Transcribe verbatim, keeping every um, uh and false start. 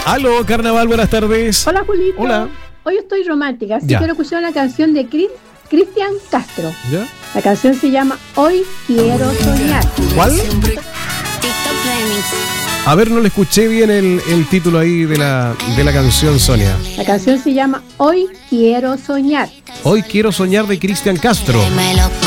Aló, Carnaval, buenas tardes. Hola, Julito. Hola. Hoy estoy romántica, así Ya. quiero escuchar una canción de Cris- Cristian Castro. ¿Ya? La canción se llama Hoy Quiero Soñar. ¿Cuál? TikTok Remix. A ver, no le escuché bien el, el título ahí de la, de la canción, Sonia. La canción se llama Hoy Quiero Soñar. Hoy quiero soñar de Cristian Castro. Me lo